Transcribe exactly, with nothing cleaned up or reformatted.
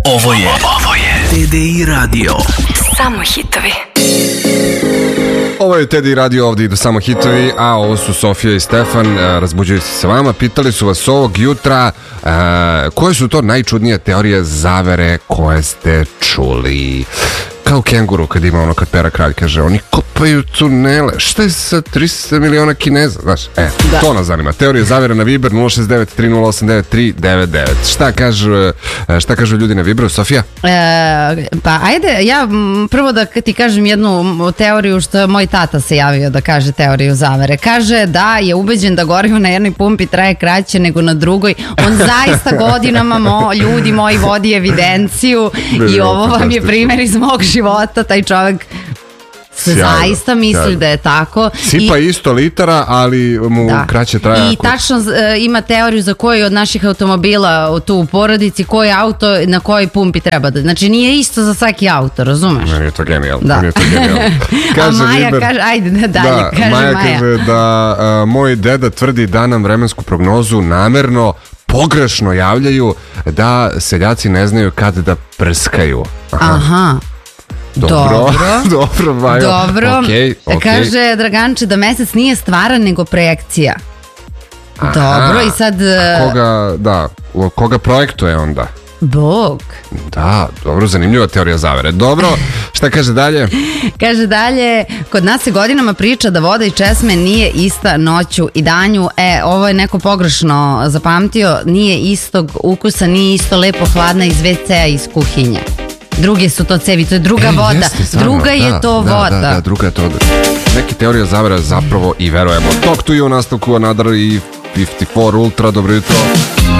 Ovo je, ovo je T D I Radio. Samo hitovi. Ovo je T D I Radio, ovdje idu samo hitovi, a ovo su Sofija i Stefan, razbuđuju se sa vama. Pitali su vas ovog jutra uh, koje su to najčudnije teorije zavere koje ste čuli. Kao kenguru kad ima ono kad Pera kralj kaže oni kopaju tunele, šta je sa tristo miliona Kineza, znaš, e, da. To nas zanima. Teorije zavere na Viber nula šest devet tri nula osam devet tri devet devet. Šta kažu, šta kažu ljudi na Viberu, Sofija? E, pa ajde, ja prvo da ti kažem jednu teoriju što moj tata se javio da kaže teoriju zavere. Kaže da je ubeđen da gorivo na jednoj pumpi traje kraće nego na drugoj. On zaista godinama mo, ljudi moji vodi evidenciju i ovo vam je primjer iz mog života, taj čovjek se sjajno, zaista misli sjajno. Da je tako. Sipa I, isto litara, ali mu da. kraće traje. I ako... tačno uh, ima teoriju za koji od naših automobila tu u porodici, koji auto na kojoj pumpi treba da... Znači nije isto za svaki auto, razumeš? Meni je to genijalno. Da. Meni je to genijalno. Kaže, A Maja Viber, kaže, ajde da dalje, da, kaže Maja. Maja kaže da uh, moj deda tvrdi da nam vremensku prognozu namerno pogrešno javljaju, da seljaci ne znaju kad da prskaju. Aha. Aha. Dobro, dobro, dobro, Majo. Dobro. Okay, okay. Kaže Draganče da mesec nije stvaran nego projekcija. Aha. Dobro, i sad... A koga, da, koga projektuje onda? Bog. Da, dobro, zanimljiva teorija zavere. Dobro, šta kaže dalje? Kaže dalje, kod nas se godinama priča da voda i česme nije ista noću i danju. E, ovo je neko pogrešno zapamtio, nije istog ukusa, nije isto lepo hladna iz ve cea iz kuhinje. Druge su to cevi, to je druga e, voda. Jeste, druga je da, to da, voda. Da, da, druga je to voda. Neki teorija zavera zapravo i verujemo. Talk to you, nastavku Another i pedeset četiri Ultra, dobro jutro.